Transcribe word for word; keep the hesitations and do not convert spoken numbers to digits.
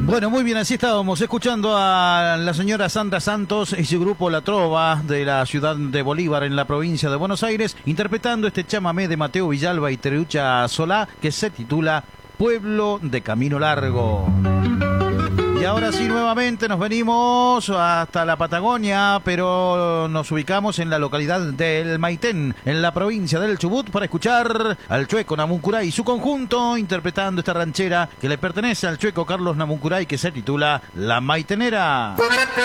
Bueno, muy bien, así estábamos escuchando a la señora Sandra Santos y su grupo La Trova de la ciudad de Bolívar en la provincia de Buenos Aires, interpretando este chamamé de Mateo Villalba y Tereucha Solá que se titula Pueblo de Camino Largo. Y ahora sí, nuevamente nos venimos hasta la Patagonia, pero nos ubicamos en la localidad del Maitén, en la provincia del Chubut, para escuchar al Chueco Namuncurá y su conjunto interpretando esta ranchera que le pertenece al Chueco Carlos Namuncurá y que se titula La Maitenera.